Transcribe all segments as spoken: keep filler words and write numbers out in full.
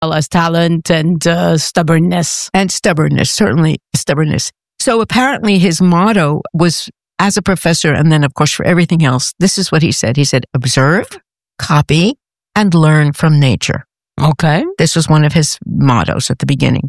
as talent and uh, stubbornness. And stubbornness, certainly stubbornness. So apparently his motto was, as a professor, and then of course for everything else, this is what he said. He said, observe, copy, and learn from nature. Okay. This was one of his mottos at the beginning.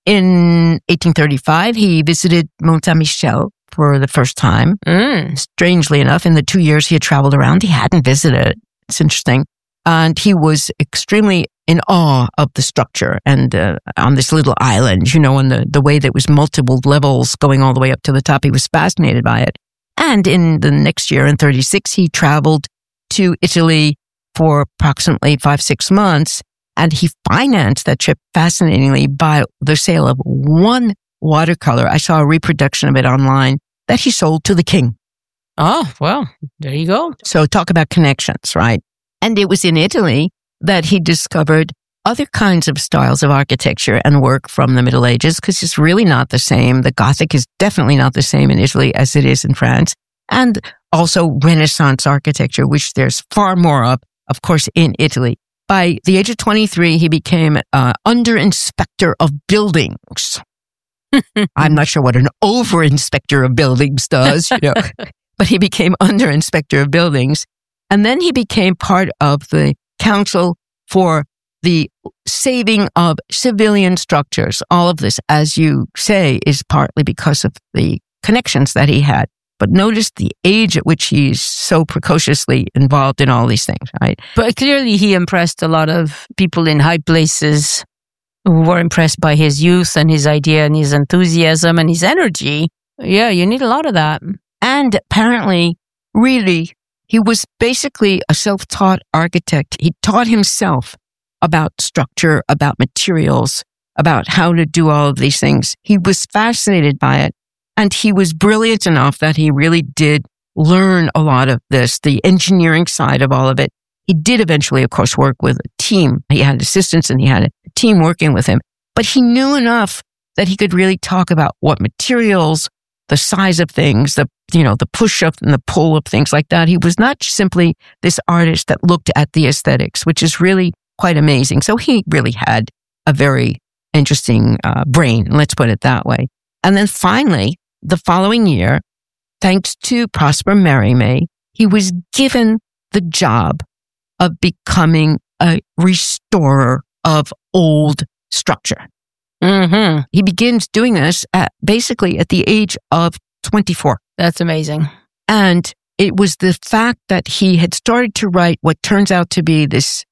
In eighteen thirty-five, he visited Mont Saint-Michel for the first time. Mm. Strangely enough, in the two years he had traveled around, he hadn't visited. It's interesting. And he was extremely in awe of the structure and uh, on this little island, you know, and the, the way that was multiple levels going all the way up to the top. He was fascinated by it. And in the next year, in thirty-six, he traveled to Italy for approximately five, six months. And he financed that trip, fascinatingly, by the sale of one watercolor. I saw a reproduction of it online that he sold to the king. Oh, well, there you go. So talk about connections, right? And it was in Italy that he discovered other kinds of styles of architecture and work from the Middle Ages, because it's really not the same. The Gothic is definitely not the same in Italy as it is in France. And also Renaissance architecture, which there's far more of, of course, in Italy. By the age of twenty-three, he became uh, under-inspector of buildings. I'm not sure what an over-inspector of buildings does, you know, but he became under-inspector of buildings. And then he became part of the council for the saving of civilian structures. All of this, as you say, is partly because of the connections that he had. But notice the age at which he's so precociously involved in all these things, right? But clearly he impressed a lot of people in high places who were impressed by his youth and his idea and his enthusiasm and his energy. Yeah, you need a lot of that. And apparently, really, he was basically a self-taught architect. He taught himself about structure, about materials, about how to do all of these things. He was fascinated by it. And he was brilliant enough that he really did learn a lot of this, the engineering side of all of it. He did eventually, of course, work with a team. He had assistants and he had a team working with him. But he knew enough that he could really talk about what materials, the size of things, the, you know, the push up and the pull of things like that. He was not simply this artist that looked at the aesthetics, which is really quite amazing. So he really had a very interesting uh, brain, let's put it that way. And then finally, the following year, thanks to Prosper Mérimée, he was given the job of becoming a restorer of old structure. Mm-hmm. He begins doing this at basically at the age of twenty-four. That's amazing. And it was the fact that he had started to write what turns out to be this,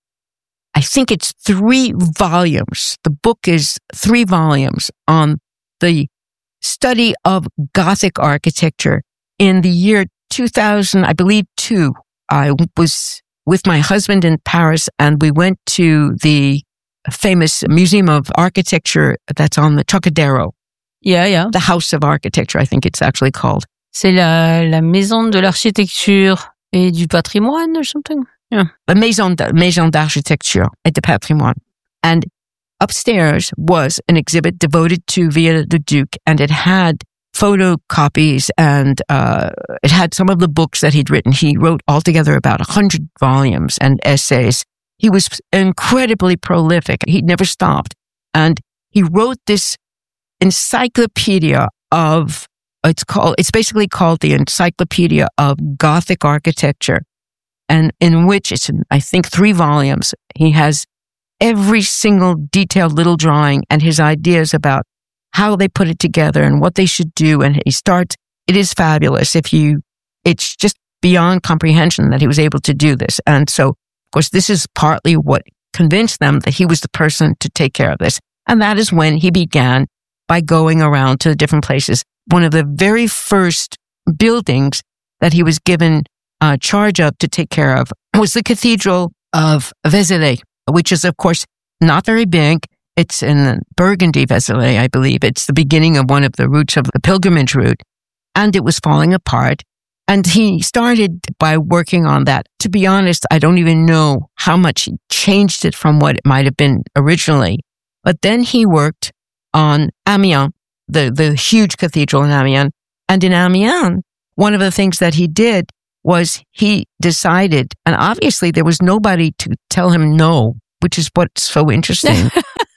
I think it's three volumes. The book is three volumes on the study of Gothic architecture. In the year two thousand, I believe two, I was with my husband in Paris and we went to the famous Museum of Architecture that's on the Trocadero. Yeah, yeah. The House of Architecture, I think it's actually called. C'est la, la Maison de l'Architecture et du Patrimoine or something? Yeah. La Maison, Maison d'Architecture et de Patrimoine. And upstairs was an exhibit devoted to Viollet-le-Duc, and it had photocopies and uh, it had some of the books that he'd written. He wrote altogether about a hundred volumes and essays. He was incredibly prolific. He never stopped. And he wrote this encyclopedia of, it's called, it's basically called the Encyclopedia of Gothic Architecture, and in which it's, in, I think, three volumes. He has every single detailed little drawing and his ideas about how they put it together and what they should do. And he starts, it is fabulous. If you, it's just beyond comprehension that he was able to do this. And so, of course, this is partly what convinced them that he was the person to take care of this. And that is when he began by going around to the different places. One of the very first buildings that he was given uh, charge of to take care of was the Cathedral of Vézelay, which is, of course, not very big. It's in Burgundy, Vézelay, I believe. It's the beginning of one of the routes of the pilgrimage route. And it was falling apart. And he started by working on that. To be honest, I don't even know how much he changed it from what it might have been originally. But then he worked on Amiens, the, the huge cathedral in Amiens. And in Amiens, one of the things that he did was he decided, and obviously there was nobody to tell him no, which is what's so interesting.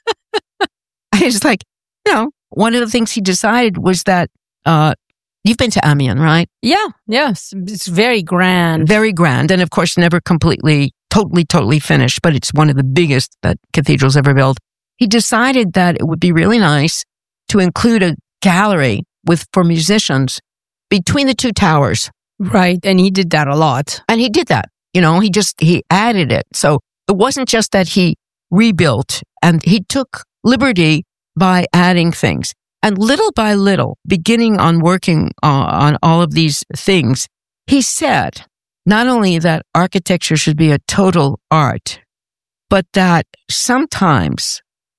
I was like, you know, one of the things he decided was that, uh, you've been to Amiens, right? Yeah, yes. It's very grand. Very grand. And of course, never completely, totally, totally finished, but it's one of the biggest that cathedrals ever built. He decided that it would be really nice to include a gallery with, for musicians between the two towers. Right. And he did that a lot. And he did that. You know, he just, he added it. So it wasn't just that he rebuilt, and he took liberty by adding things. And little by little, beginning on working uh, on all of these things, he said not only that architecture should be a total art, but that sometimes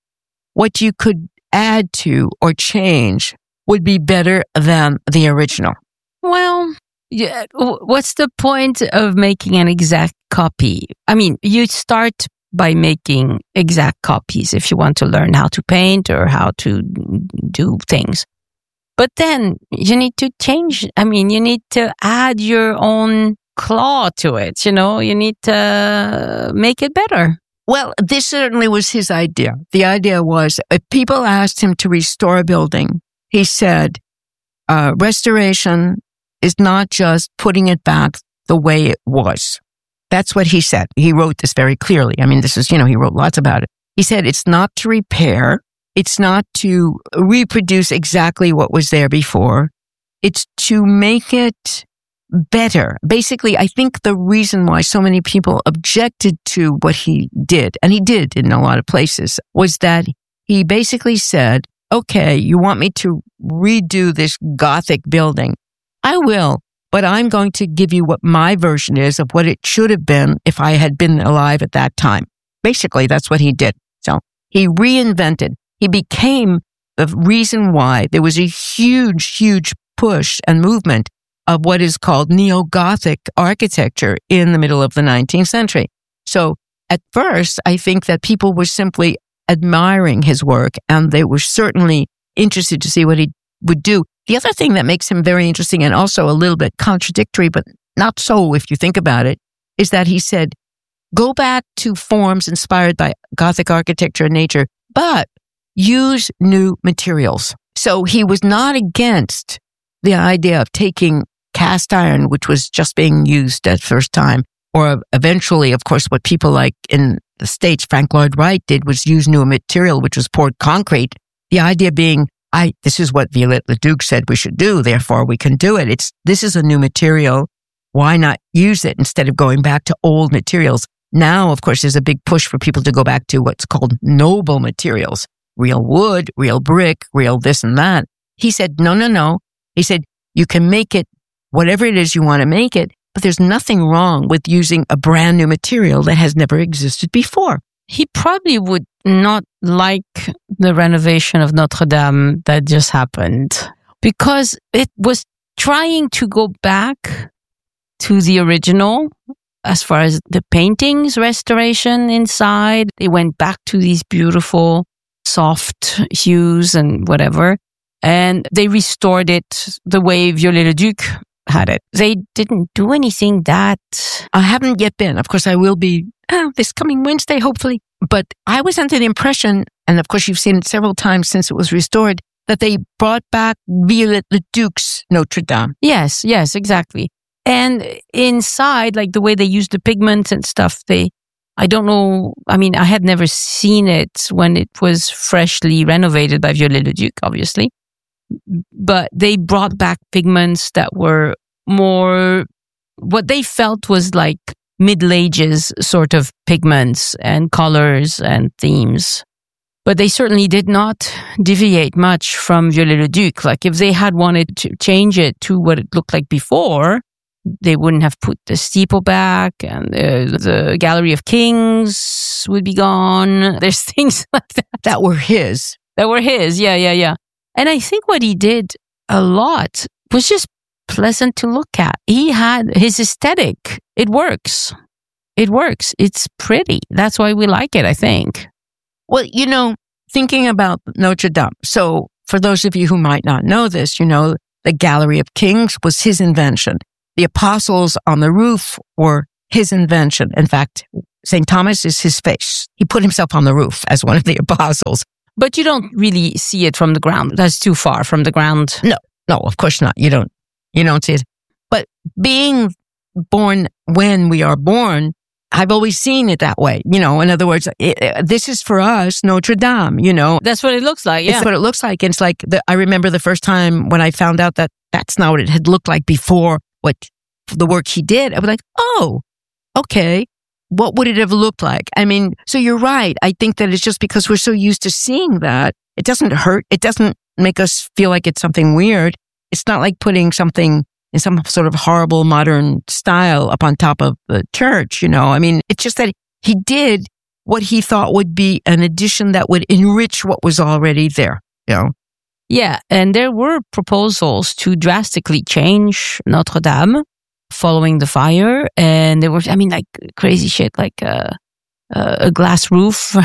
what you could add to or change would be better than the original. Well, yeah, what's the point of making an exact copy? I mean, you start by making exact copies if you want to learn how to paint or how to do things. But then you need to change. I mean, you need to add your own claw to it. You know, you need to make it better. Well, this certainly was his idea. The idea was if people asked him to restore a building, he said, uh, restoration is not just putting it back the way it was. That's what he said. He wrote this very clearly. I mean, this is, you know, he wrote lots about it. He said it's not to repair. It's not to reproduce exactly what was there before. It's to make it better. Basically, I think the reason why so many people objected to what he did, and he did in a lot of places, was that he basically said, okay, you want me to redo this Gothic building? I will. But I'm going to give you what my version is of what it should have been if I had been alive at that time. Basically, that's what he did. So he reinvented. He became the reason why there was a huge, huge push and movement of what is called neo-Gothic architecture in the middle of the nineteenth century. So at first, I think that people were simply admiring his work, and they were certainly interested to see what he would do. The other thing that makes him very interesting and also a little bit contradictory, but not so if you think about it, is that he said, go back to forms inspired by Gothic architecture and nature, but use new materials. So he was not against the idea of taking cast iron, which was just being used at first time, or eventually, of course, what people like in the States, Frank Lloyd Wright did was use new material, which was poured concrete. The idea being, I, this is what Viollet-le-Duc said we should do, therefore we can do it. It's, this is a new material. Why not use it instead of going back to old materials? Now, of course, there's a big push for people to go back to what's called noble materials. Real wood, real brick, real this and that. He said, no, no, no. He said, you can make it whatever it is you want to make it, but there's nothing wrong with using a brand new material that has never existed before. He probably would not like the renovation of Notre Dame that just happened because it was trying to go back to the original as far as the paintings restoration inside. They went back to these beautiful soft hues and whatever, and they restored it the way Viollet-le-Duc had it. They didn't do anything that... I haven't yet been. Of course, I will be oh, this coming Wednesday, hopefully. But I was under the impression, and of course you've seen it several times since it was restored, that they brought back Viollet-le-Duc's Notre Dame. Yes, yes, exactly. And inside, like the way they used the pigments and stuff, they, I don't know, I mean, I had never seen it when it was freshly renovated by Viollet-le-Duc, obviously. But they brought back pigments that were more, what they felt was like Middle Ages sort of pigments and colors and themes. But they certainly did not deviate much from Viollet-le-Duc. Like if they had wanted to change it to what it looked like before, they wouldn't have put the steeple back, and the, the Gallery of Kings would be gone. There's things like that. That were his. That were his, yeah, yeah, yeah. And I think what he did a lot was just pleasant to look at. He had his aesthetic. It works. It works. It's pretty. That's why we like it, I think. Well, you know, thinking about Notre Dame. So for those of you who might not know this, you know, the Gallery of Kings was his invention. The apostles on the roof were his invention. In fact, Saint Thomas is his face. He put himself on the roof as one of the apostles. But you don't really see it from the ground. That's too far from the ground. No, no, of course not. You don't, you don't see it. But being born when we are born, I've always seen it that way. You know, in other words, it, it, this is for us Notre Dame, you know. That's what it looks like, yeah. It's what it looks like. And it's like, the, I remember the first time when I found out that that's not what it had looked like before what the work he did. I was like, oh, okay. What would it have looked like? I mean, so you're right. I think that it's just because we're so used to seeing that, it doesn't hurt. It doesn't make us feel like it's something weird. It's not like putting something in some sort of horrible modern style up on top of the church, you know. I mean, it's just that he did what he thought would be an addition that would enrich what was already there, you know. Yeah, and there were proposals to drastically change Notre Dame following the fire, and there was, I mean, like crazy shit, like uh, uh, a glass roof.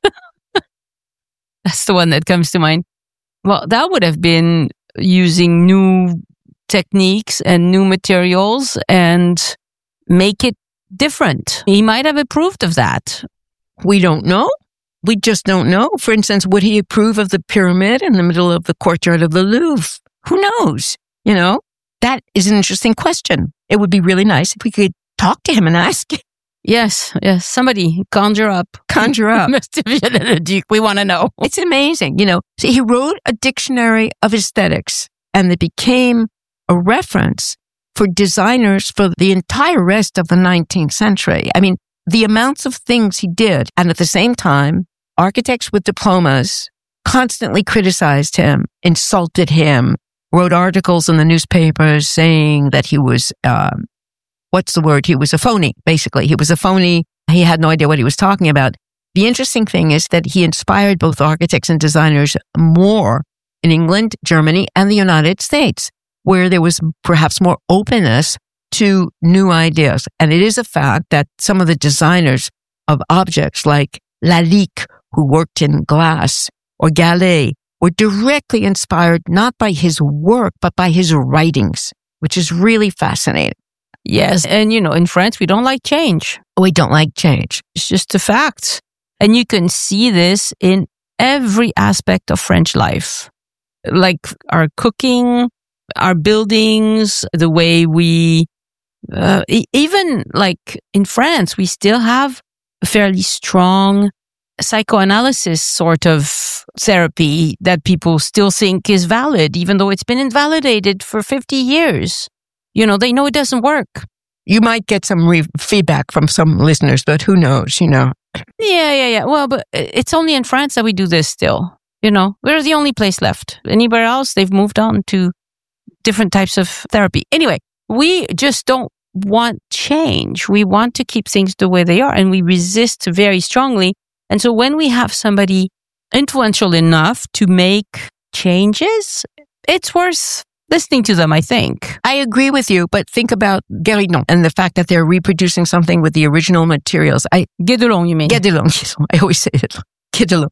That's the one that comes to mind. Well, that would have been using new techniques and new materials and make it different. He might have approved of that. We don't know. We just don't know. For instance, would he approve of the pyramid in the middle of the courtyard of the Louvre? Who knows? You know, that is an interesting question. It would be really nice if we could talk to him and ask him. Yes, yes. Somebody conjure up. Conjure up. Mister Viollet-le-Duc, we want to know. It's amazing. You know, so he wrote a dictionary of aesthetics, and it became a reference for designers for the entire rest of the nineteenth century. I mean, the amounts of things he did, and at the same time, architects with diplomas constantly criticized him, insulted him, wrote articles in the newspapers saying that he was, um, what's the word? He was a phony, basically. He was a phony. He had no idea what he was talking about. The interesting thing is that he inspired both architects and designers more in England, Germany, and the United States, where there was perhaps more openness to new ideas. And it is a fact that some of the designers of objects like Lalique, who worked in glass, or Gallet, were directly inspired not by his work, but by his writings, which is really fascinating. Yes. And, you know, in France, we don't like change. We don't like change. It's just a fact. And you can see this in every aspect of French life, like our cooking, our buildings, the way we, uh, even like in France, we still have a fairly strong psychoanalysis sort of therapy that people still think is valid, even though it's been invalidated for fifty years. You know, they know it doesn't work. You might get some re- feedback from some listeners, but who knows, you know. Yeah, yeah, yeah. Well, but it's only in France that we do this still. You know, we're the only place left. Anywhere else, they've moved on to different types of therapy. Anyway, we just don't want change. We want to keep things the way they are, and we resist very strongly. And so when we have somebody influential enough to make changes, it's worth listening to them, I think. I agree with you, but think about Guéridon and the fact that they're reproducing something with the original materials. I Guédelon, you mean? Guédelon. I always say it. Guédelon.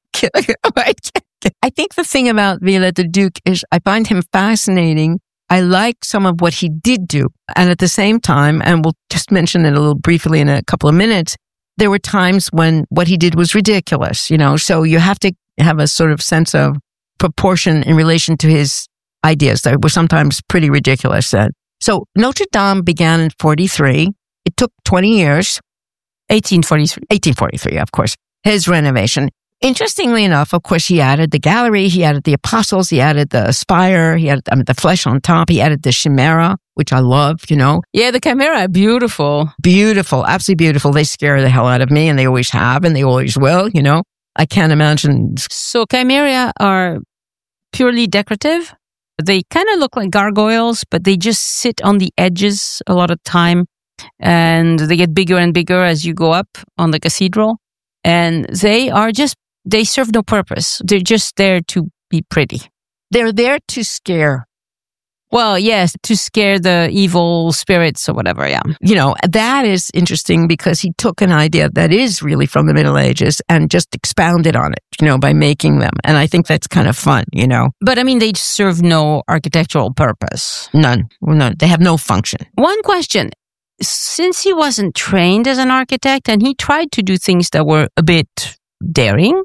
I think the thing about Viollet-le-Duc is I find him fascinating. I like some of what he did do. And at the same time, and we'll just mention it a little briefly in a couple of minutes, there were times when what he did was ridiculous, you know, so you have to have a sort of sense of proportion in relation to his ideas that were sometimes pretty ridiculous. So Notre Dame began in forty-three. It took twenty years. eighteen forty-three. eighteen forty-three, of course. His renovation. Interestingly enough, of course, he added the gallery, he added the apostles, he added the spire, he added I mean, the flesh on top, he added the chimera, which I love, you know. Yeah, the chimera, beautiful. Beautiful, absolutely beautiful. They scare the hell out of me, and they always have, and they always will, you know. I can't imagine. So chimera are purely decorative. They kind of look like gargoyles, but they just sit on the edges a lot of time, and they get bigger and bigger as you go up on the cathedral. And they are just, they serve no purpose. They're just there to be pretty. They're there to scare. Well, yes, to scare the evil spirits or whatever, yeah. You know, that is interesting because he took an idea that is really from the Middle Ages and just expounded on it, you know, by making them. And I think that's kind of fun, you know. But I mean, they serve no architectural purpose. None. None. They have no function. One question. since he wasn't trained as an architect and he tried to do things that were a bit daring,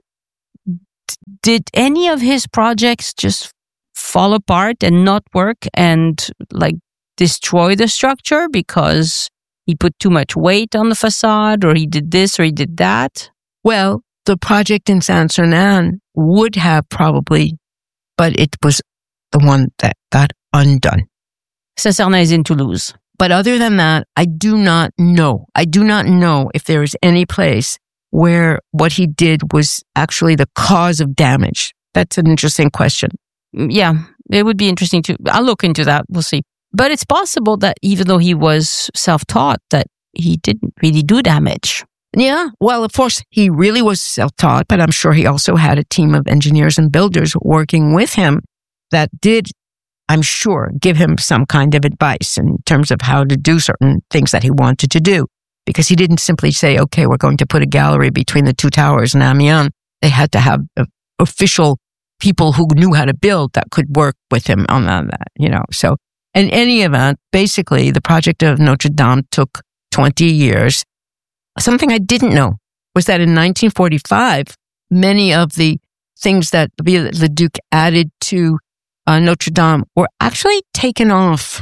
did any of his projects just fall apart and not work and like destroy the structure because he put too much weight on the facade, or he did this or he did that? Well, the project in Saint-Sernin would have probably, but it was the one that got undone. Saint-Sernin is in Toulouse. But other than that, I do not know. I do not know if there is any place where what he did was actually the cause of damage. That's an interesting question. Yeah, it would be interesting to, I'll look into that. We'll see. But it's possible that even though he was self-taught, that he didn't really do damage. Yeah, well, of course, he really was self-taught, but I'm sure he also had a team of engineers and builders working with him that did, I'm sure, give him some kind of advice in terms of how to do certain things that he wanted to do. Because he didn't simply say, okay, we're going to put a gallery between the two towers in Amiens. They had to have uh, official people who knew how to build that could work with him on that, you know. So in any event, basically, the project of Notre Dame took twenty years. Something I didn't know was that in nineteen forty-five, many of the things that Viollet-le-Duc added to uh, Notre Dame were actually taken off.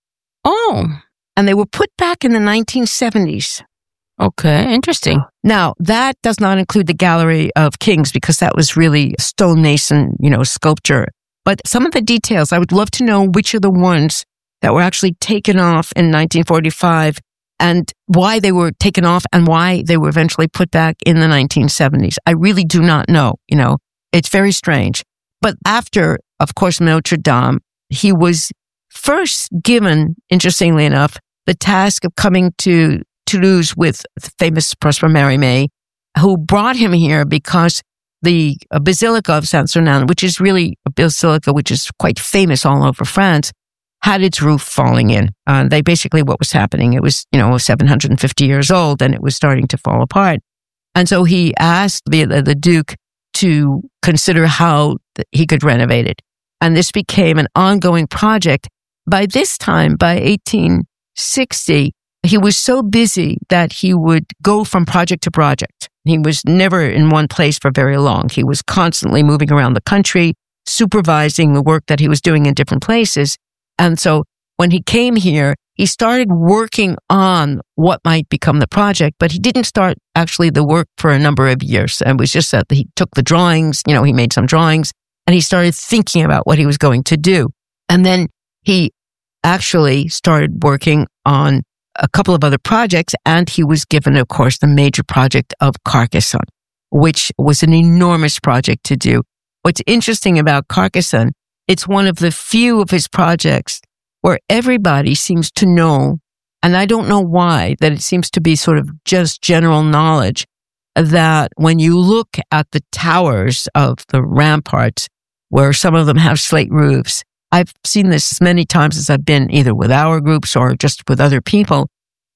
Oh, and they were put back in the nineteen seventies. Okay, interesting. Now, that does not include the Gallery of Kings because that was really stonemason, you know, sculpture. But some of the details, I would love to know which are the ones that were actually taken off in nineteen forty-five and why they were taken off and why they were eventually put back in the nineteen seventies. I really do not know, you know, it's very strange. But after, of course, Notre Dame, he was first given, interestingly enough, the task of coming to Toulouse with the famous Prosper Mérimée, who brought him here because the Basilica of Saint-Sernin, which is really a basilica which is quite famous all over France, had its roof falling in. Uh, they basically, what was happening, it was, you know, seven hundred fifty years old and it was starting to fall apart. And so he asked the, the Duke to consider how he could renovate it. And this became an ongoing project. By this time, by eighteen sixty, he was so busy that he would go from project to project. He was never in one place for very long. He was constantly moving around the country, supervising the work that he was doing in different places. And so when he came here, he started working on what might become the project, but he didn't start actually the work for a number of years. And it was just that he took the drawings, you know, he made some drawings and he started thinking about what he was going to do. And then he actually started working on a couple of other projects, and he was given, of course, the major project of Carcassonne, which was an enormous project to do. What's interesting about Carcassonne, it's one of the few of his projects where everybody seems to know, and I don't know why, that it seems to be sort of just general knowledge, that when you look at the towers of the ramparts, where some of them have slate roofs, I've seen this many times as I've been either with our groups or just with other people.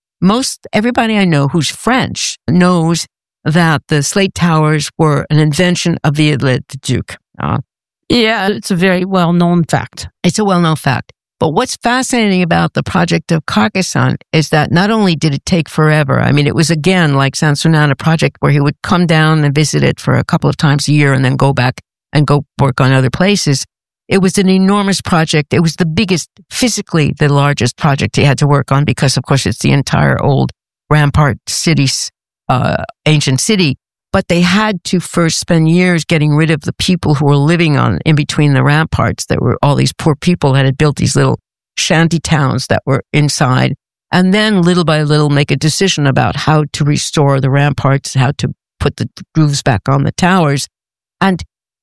Most everybody I know who's French knows that the slate towers were an invention of Viollet-le-Duc. Uh, yeah, it's a very well-known fact. It's a well-known fact. But what's fascinating about the project of Carcassonne is that not only did it take forever, I mean, it was again like Saint-Sernin, a project where he would come down and visit it for a couple of times a year and then go back and go work on other places. It was an enormous project. It was the biggest, physically the largest project he had to work on because, of course, it's the entire old Rampart city, uh, ancient city. But they had to first spend years getting rid of the people who were living on in between the ramparts. There were all these poor people that had built these little shanty towns that were inside. And then little by little make a decision about how to restore the ramparts, how to put the roofs back on the towers. And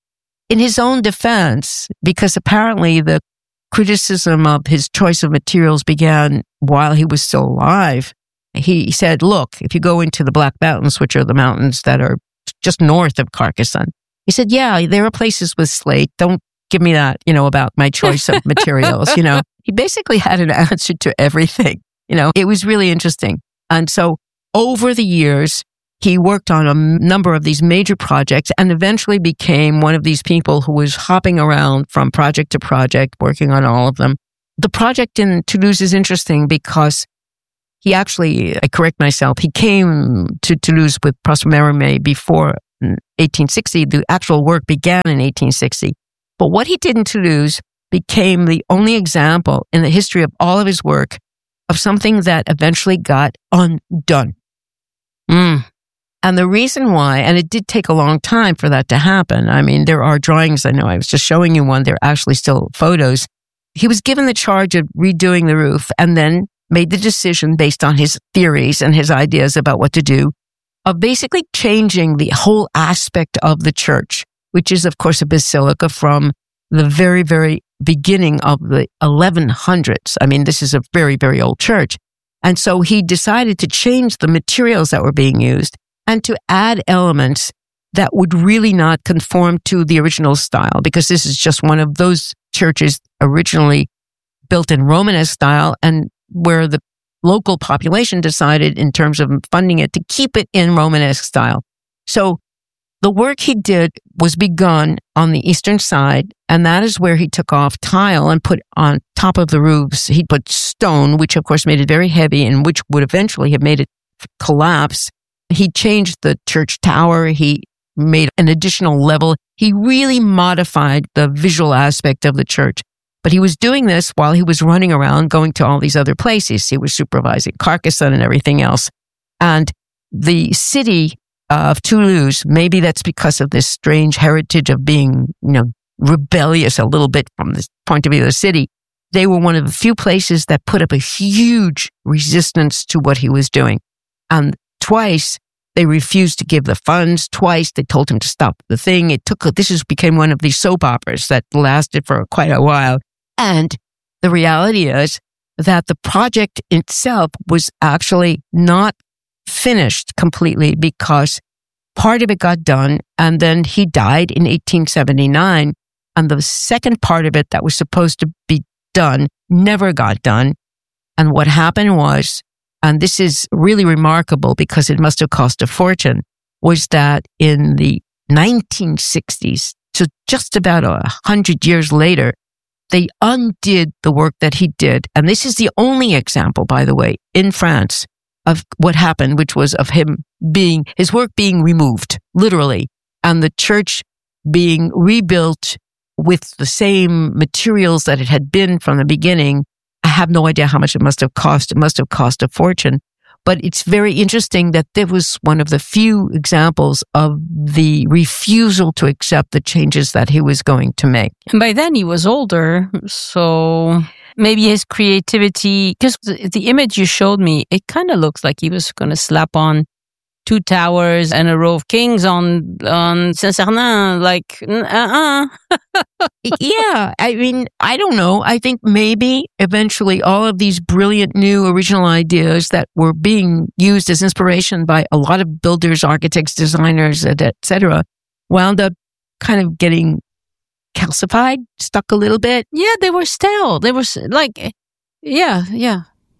in his own defense, because apparently the criticism of his choice of materials began while he was still alive, he said, look, if you go into the Black Mountains, which are the mountains that are just north of Carcassonne, he said, yeah, there are places with slate. Don't give me that, you know, about my choice of materials, you know. He basically had an answer to everything, you know. It was really interesting. And so over the years, he worked on a number of these major projects and eventually became one of these people who was hopping around from project to project, working on all of them. The project in Toulouse is interesting because he actually, I correct myself, he came to Toulouse with Prosper Mérimée before eighteen sixty. The actual work began in eighteen sixty. But what he did in Toulouse became the only example in the history of all of his work of something that eventually got undone. Mm. And the reason why, and it did take a long time for that to happen. I mean, there are drawings. I know I was just showing you one. They're actually still photos. He was given the charge of redoing the roof and then made the decision based on his theories and his ideas about what to do of basically changing the whole aspect of the church, which is, of course, a basilica from the very, very beginning of the eleven hundreds. I mean, this is a very, very old church. And so he decided to change the materials that were being used and to add elements that would really not conform to the original style, because this is just one of those churches originally built in Romanesque style and where the local population decided in terms of funding it to keep it in Romanesque style. So the work he did was begun on the eastern side, and that is where he took off tile and put on top of the roofs. He put stone, which of course made it very heavy and which would eventually have made it collapse. He changed the church tower. He made an additional level. He really modified the visual aspect of the church. But he was doing this while he was running around going to all these other places. He was supervising Carcassonne and everything else. And the city of Toulouse, maybe that's because of this strange heritage of being, you know, rebellious a little bit from the point of view of the city. They were one of the few places that put up a huge resistance to what he was doing. And twice they refused to give the funds. Twice they told him to stop the thing. It took, this is, became one of these soap operas that lasted for quite a while. And the reality is that the project itself was actually not finished completely because part of it got done and then he died in eighteen seventy-nine. And the second part of it that was supposed to be done never got done. And what happened was, and this is really remarkable because it must have cost a fortune, was that in the nineteen sixties, so just about a hundred years later, they undid the work that he did. And this is the only example, by the way, in France of what happened, which was of him being, his work being removed, literally, and the church being rebuilt with the same materials that it had been from the beginning. I have no idea how much it must have cost. It must have cost a fortune. But it's very interesting that there was one of the few examples of the refusal to accept the changes that he was going to make. And by then he was older, so maybe his creativity, because the, the image you showed me, it kind of looks like he was going to slap on two towers and a row of kings on on Saint-Sernin, like, uh-uh. Yeah, I mean, I don't know. I think maybe eventually all of these brilliant new original ideas that were being used as inspiration by a lot of builders, architects, designers, et cetera, wound up kind of getting calcified, stuck a little bit. Yeah, they were stale. They were like, yeah, yeah.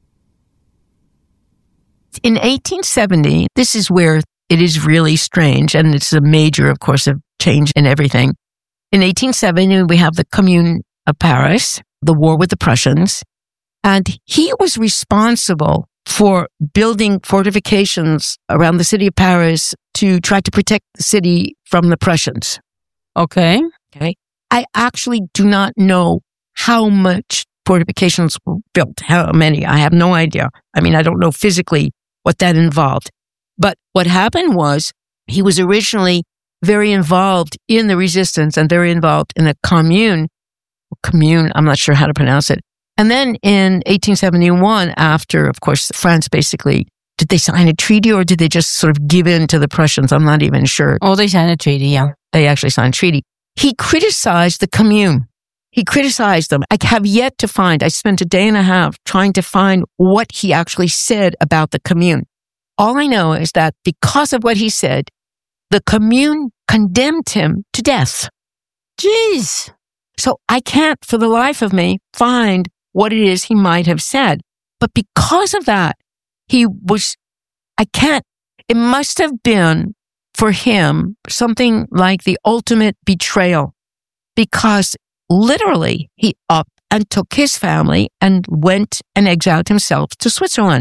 In eighteen seventy, this is where it is really strange, and it's a major, of course, of change in everything. In eighteen seventy, we have the Commune of Paris, the war with the Prussians, and he was responsible for building fortifications around the city of Paris to try to protect the city from the Prussians. Okay. Okay. I actually do not know how much fortifications were built, how many. I have no idea. I mean, I don't know physically what that involved. But what happened was he was originally very involved in the resistance and very involved in the commune. Commune, I'm not sure how to pronounce it. And then in eighteen seventy-one, after, of course, France basically, did they sign a treaty or did they just sort of give in to the Prussians? I'm not even sure. Oh, they signed a treaty, yeah. They actually signed a treaty. He criticized the commune. He criticized them. I have yet to find, I spent a day and a half trying to find what he actually said about the commune. All I know is that because of what he said, the commune condemned him to death. Jeez. So I can't for the life of me find what it is he might have said. But because of that, he was, I can't, it must have been for him something like the ultimate betrayal, because literally he up and took his family and went and exiled himself to Switzerland.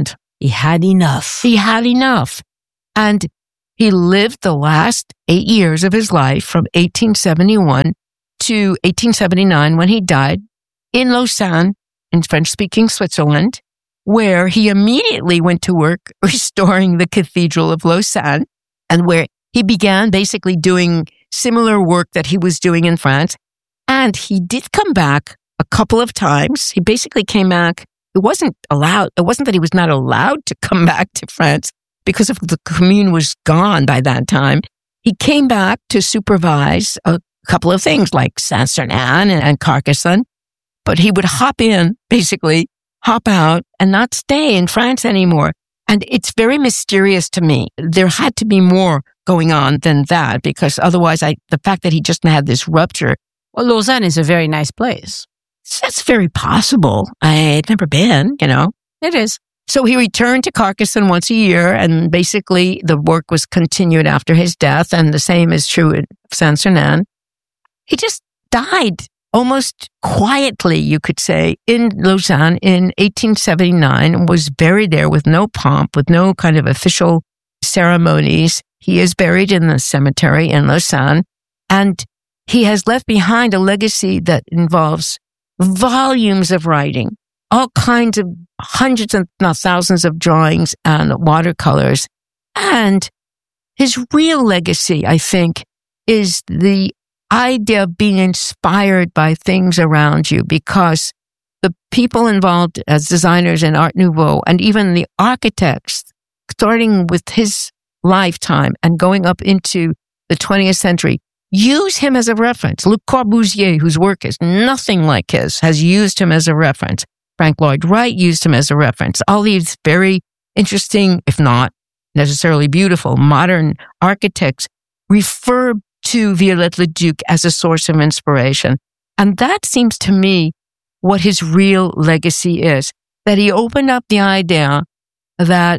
He had enough. He had enough. And he lived the last eight years of his life from eighteen seventy-one to eighteen seventy-nine when he died in Lausanne, in French-speaking Switzerland, where he immediately went to work restoring the Cathedral of Lausanne, and where he began basically doing similar work that he was doing in France. And he did come back a couple of times. He basically came back. It wasn't allowed. It wasn't that he was not allowed to come back to France because of the commune was gone by that time. He came back to supervise a couple of things like Saint-Sernin and, and Carcassonne, but he would hop in, basically hop out and not stay in France anymore. And it's very mysterious to me. There had to be more going on than that, because otherwise I, the fact that he just had this rupture. Well, Lausanne is a very nice place. That's very possible. I've never been, you know. It is. So he returned to Carcassonne once a year, and basically the work was continued after his death, and the same is true at Saint-Sernin. He just died almost quietly, you could say, in Lausanne in eighteen seventy-nine, and was buried there with no pomp, with no kind of official ceremonies. He is buried in the cemetery in Lausanne, and he has left behind a legacy that involves volumes of writing, all kinds of hundreds and not thousands of drawings and watercolors. And his real legacy, I think, is the idea of being inspired by things around you, because the people involved as designers in Art Nouveau, and even the architects, starting with his lifetime and going up into the twentieth century, use him as a reference. Le Corbusier, whose work is nothing like his, has used him as a reference. Frank Lloyd Wright used him as a reference. All these very interesting, if not necessarily beautiful, modern architects refer to Viollet-le-Duc as a source of inspiration. And that seems to me what his real legacy is, that he opened up the idea that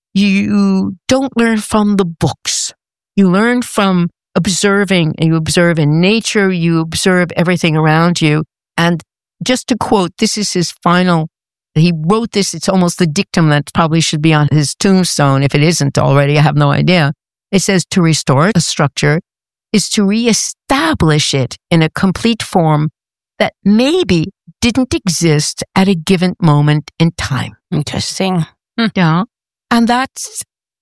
you don't learn from the books. You learn from observing, and you observe in nature, you observe everything around you. And just to quote, this is his final, he wrote this, it's almost the dictum that probably should be on his tombstone. If it isn't already, I have no idea. It says, to restore a structure is to reestablish it in a complete form that maybe didn't exist at a given moment in time. Interesting. Hmm. Yeah. And that's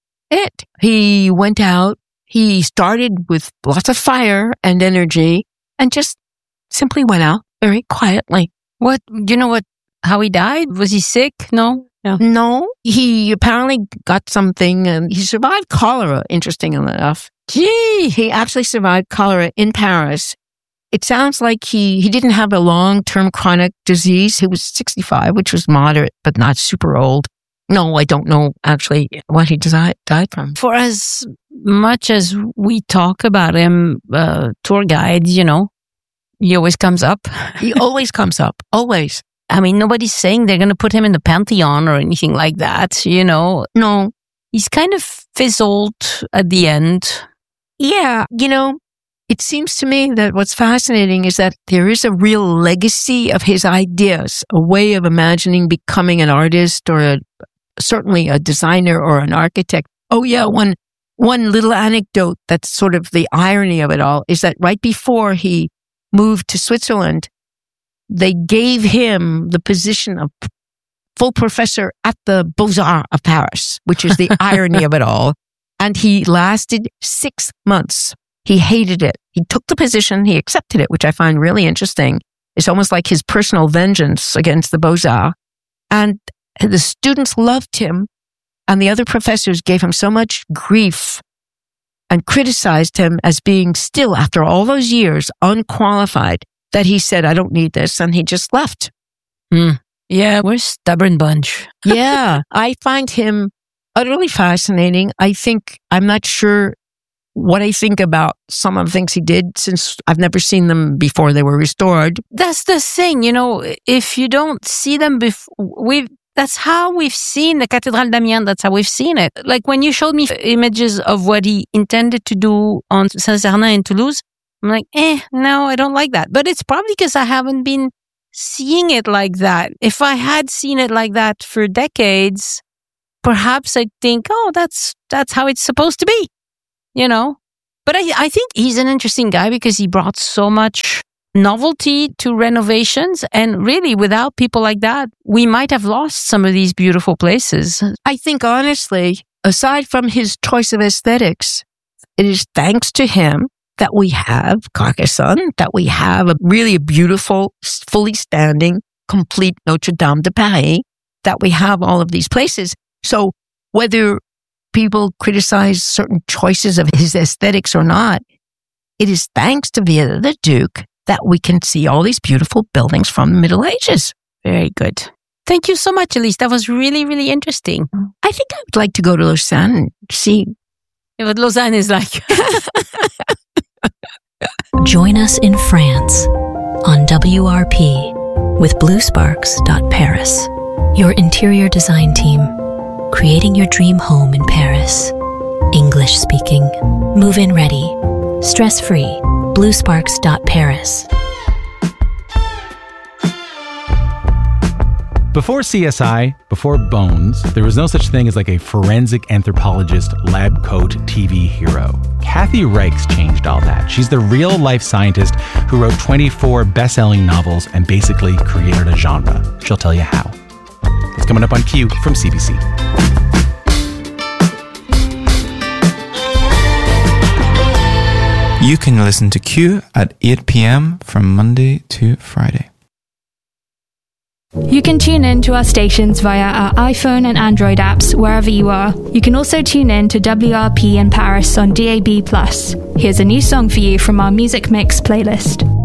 it. He went out, he started with lots of fire and energy, and just simply went out very quietly. What, you know what, how he died? Was he sick? No? No. No. He apparently got something, and he survived cholera, interesting enough. Gee, he actually survived cholera in Paris. It sounds like he, he didn't have a long-term chronic disease. He was sixty-five, which was moderate, but not super old. No, I don't know actually what he died, died from. For as much as we talk about him, uh, tour guide, you know, he always comes up. He always comes up. Always. I mean, nobody's saying they're going to put him in the Pantheon or anything like that, you know. No. He's kind of fizzled at the end. Yeah, you know, it seems to me that what's fascinating is that there is a real legacy of his ideas, a way of imagining becoming an artist or a, certainly a designer or an architect. Oh yeah, one, one little anecdote that's sort of the irony of it all is that right before he moved to Switzerland, they gave him the position of full professor at the Beaux-Arts of Paris, which is the irony of it all. And he lasted six months. He hated it. He took the position. He accepted it, which I find really interesting. It's almost like his personal vengeance against the Beaux-Arts. And the students loved him, and the other professors gave him so much grief and criticized him as being still, after all those years, unqualified, that he said, I don't need this, and he just left. Mm. Yeah, we're a stubborn bunch. Yeah, I find him utterly fascinating. I think, I'm not sure what I think about some of the things he did, since I've never seen them before they were restored. That's the thing, you know, if you don't see them before, we've, that's how we've seen the Cathédrale d'Amiens. That's how we've seen it. Like when you showed me images of what he intended to do on Saint-Sernin in Toulouse, I'm like, eh, no, I don't like that. But it's probably because I haven't been seeing it like that. If I had seen it like that for decades, perhaps I think, oh, that's that's how it's supposed to be, you know. But I, I think he's an interesting guy because he brought so much novelty to renovations. And really, without people like that, we might have lost some of these beautiful places. I think, honestly, aside from his choice of aesthetics, it is thanks to him that we have Carcassonne, that we have a really beautiful, fully standing, complete Notre Dame de Paris, that we have all of these places. So whether people criticize certain choices of his aesthetics or not, it is thanks to Viollet-le-Duc that we can see all these beautiful buildings from the Middle Ages. Very good. Thank you so much, Elise. That was really, really interesting. I think I would like to go to Lausanne and see. Yeah, what Lausanne is like. Join us in France on W R P with blue sparks dot paris. Your interior design team, creating your dream home in Paris. English speaking, move-in ready, stress-free, blue sparks dot paris. Before C S I, before Bones, there was no such thing as like a forensic anthropologist lab coat T V hero. Kathy Reichs changed all that. She's the real-life scientist who wrote twenty-four best-selling novels and basically created a genre. She'll tell you how. It's coming up on Q from C B C. You can listen to Q at eight p.m. from Monday to Friday. You can tune in to our stations via our iPhone and Android apps wherever you are. You can also tune in to W R P in Paris on D A B plus. Here's a new song for you from our Music Mix playlist.